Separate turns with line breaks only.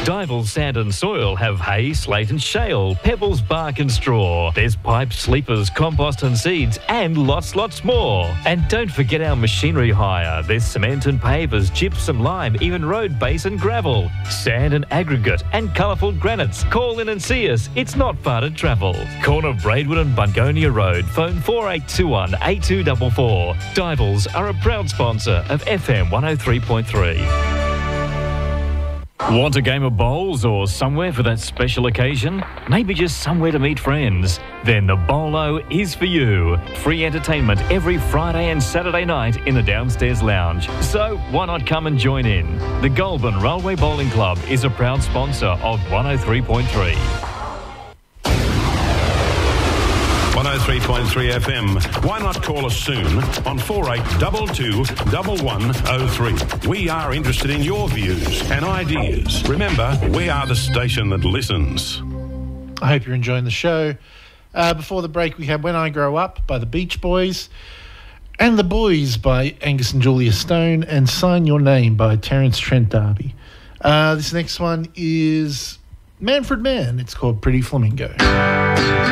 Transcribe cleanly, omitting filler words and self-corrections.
Dival Sand and Soil have hay, slate and shale, pebbles, bark and straw. There's pipes, sleepers, compost and seeds, and lots more. And don't forget our machinery hire. There's cement and pavers, gypsum, lime, even road base and gravel, sand and aggregate, and colourful granites. Call in and see us. It's not far to travel. Corner Braidwood and Bungonia Road. Phone 4821 8244. Divals are a proud sponsor of FM 103.3. Want a game of bowls or somewhere for that special occasion? Maybe just somewhere to meet friends? Then the Bowlo is for you. Free entertainment every Friday and Saturday night in the downstairs lounge. So why not come and join in? The Goulburn Railway Bowling Club is a proud sponsor of 103.3.
103.3 FM. Why not call us soon on 4822 1103. We are interested in your views and ideas. Remember, we are the station that listens.
I hope you're enjoying the show. Before the break, we had When I Grow Up by the Beach Boys, and The Boys by Angus and Julia Stone, and Sign Your Name by Terence Trent D'Arby. This next one is Manfred Mann. It's called Pretty Flamingo.